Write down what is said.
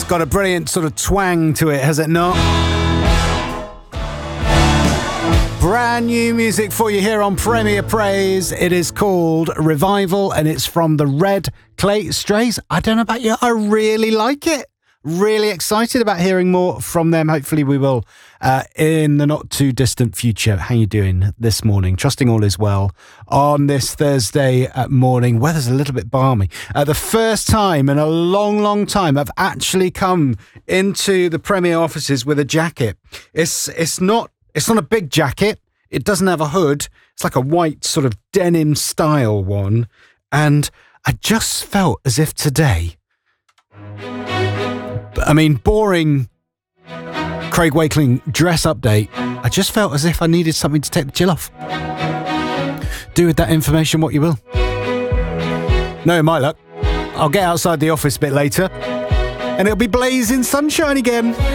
got a brilliant sort of twang to it, has it not? Brand new music for you here on Premier Praise. It is called Revival and it's from the Red Clay Strays. I don't know about you, I really like it. Really excited about hearing more from them. Hopefully we will in the not too distant future. How you doing this morning? Trusting all is well on this Thursday morning. Weather's a little bit balmy. The first time in a long time I've actually come into the Premier offices with a jacket. It's not a big jacket. It doesn't have a hood. It's like a white sort of denim style one. And I just felt as if today, I mean, boring Craig Wakeling dress update, I just felt as if I needed something to take the chill off. Do with that information what you will. No, my luck, I'll get outside the office a bit later and it'll be blazing sunshine again.